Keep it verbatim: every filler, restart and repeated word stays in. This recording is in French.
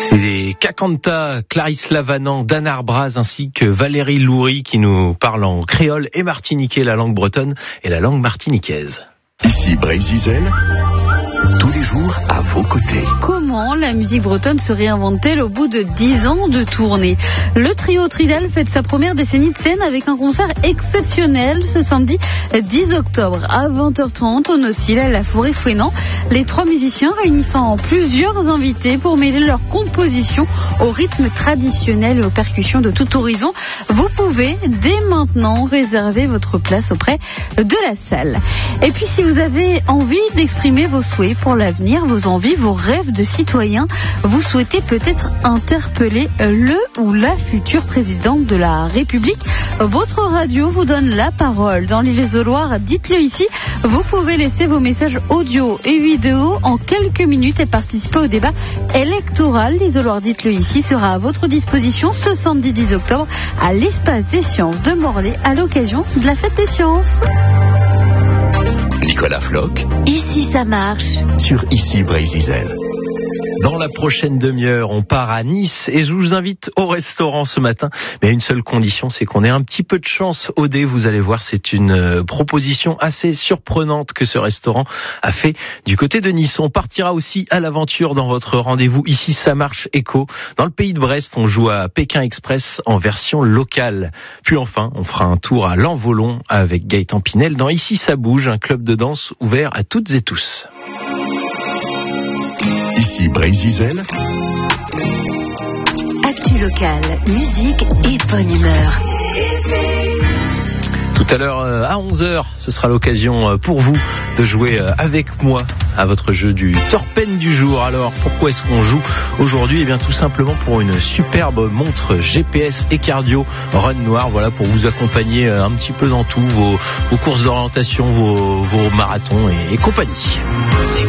C'est Kakanta, Clarisse Lavanant, Dan Arbraz ainsi que Valérie Loury qui nous parlent en créole et martiniquais, la langue bretonne et la langue martiniquaise. Ici Brésil, tous les jours à vos côtés. Comment la musique bretonne se réinvente-t-elle au bout de dix ans de tournée? Le trio Tridal fête sa première décennie de scène avec un concert exceptionnel ce samedi dix octobre à vingt heures trente au Nocil à la Forêt Fouenant. Les trois musiciens réunissant plusieurs invités pour mêler leurs compositions au rythme traditionnel et aux percussions de tout horizon. Vous pouvez dès maintenant réserver votre place auprès de la salle. Et puis si vous avez envie d'exprimer vos souhaits pour l'avenir, vos envies, vos rêves de citoyen, vous souhaitez peut-être interpeller le ou la future présidente de la République, votre radio vous donne la parole. Dans l'Île-et-Loire, dites-le ici, vous pouvez laisser vos messages audio et vidéo en quelques minutes et participer au débat électoral. L'Île-et-Loire, dites-le ici, sera à votre disposition ce samedi dix octobre à l'Espace des Sciences de Morlaix à l'occasion de la Fête des Sciences. Nicolas Floch, Ici ça marche. sur Ici Brésil. Dans la prochaine demi-heure, on part à Nice et je vous invite au restaurant ce matin. Mais à une seule condition, c'est qu'on ait un petit peu de chance au dé. Vous allez voir, c'est une euh, proposition assez surprenante que ce restaurant a fait du côté de Nice. On partira aussi à l'aventure dans votre rendez-vous Ici ça marche écho. Dans le pays de Brest, on joue à Pékin Express en version locale. Puis enfin, on fera un tour à l'Envolon avec Gaëtan Pinel dans Ici ça bouge, un club de danse ouvert à toutes et tous. Ici Brésil, Actu locale, musique et bonne humeur. Tout à l'heure à onze heures, ce sera l'occasion pour vous de jouer avec moi à votre jeu du Torpen du jour. Alors pourquoi est-ce qu'on joue aujourd'hui? Eh bien tout simplement pour une superbe montre G P S et cardio Run Noir, voilà, pour vous accompagner un petit peu dans tout, vos, vos courses d'orientation, vos, vos marathons et, et compagnie.